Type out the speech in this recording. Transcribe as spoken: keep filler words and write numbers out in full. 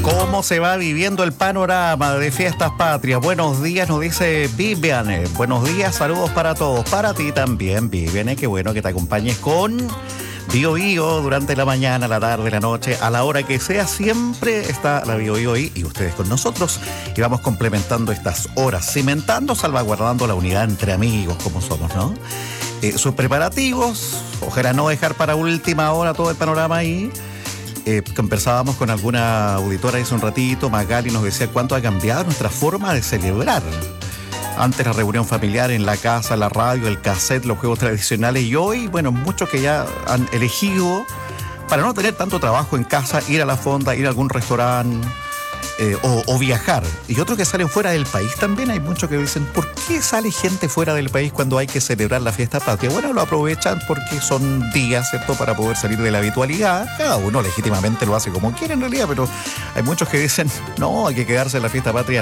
¿Cómo se va viviendo el panorama de Fiestas Patrias? Buenos días, nos dice Viviane. Buenos días, saludos para todos. Para ti también, Viviane. Qué bueno que te acompañes con Bio Bio durante la mañana, la tarde, la noche, a la hora que sea. Siempre está la Bio Bio ahí y ustedes con nosotros. Y vamos complementando estas horas, cimentando, salvaguardando la unidad entre amigos como somos, ¿no? Eh, sus preparativos, ojalá no dejar para última hora todo el panorama ahí. Eh, conversábamos con alguna auditora hace un ratito, Magali nos decía cuánto ha cambiado nuestra forma de celebrar. Antes la reunión familiar en la casa, la radio, el cassette, los juegos tradicionales, y hoy, bueno, muchos que ya han elegido, para no tener tanto trabajo en casa, ir a la fonda, ir a algún restaurante eh, o, o viajar. Y otros que salen fuera del país también. Hay muchos que dicen, ¿por qué sale gente fuera del país cuando hay que celebrar la fiesta patria? Bueno, lo aprovechan porque son días, ¿cierto?, para poder salir de la habitualidad. Cada uno legítimamente lo hace como quiere en realidad, pero hay muchos que dicen, no, hay que quedarse en la fiesta patria